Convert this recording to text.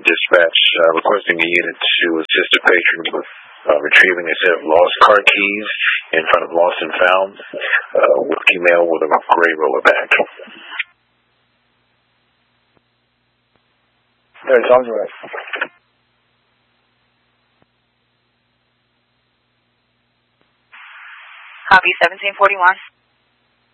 dispatch requesting a unit to assist a patron with retrieving a set of lost car keys in front of Lost and Found with email with a gray roller back. There, sounds right. Copy 1741.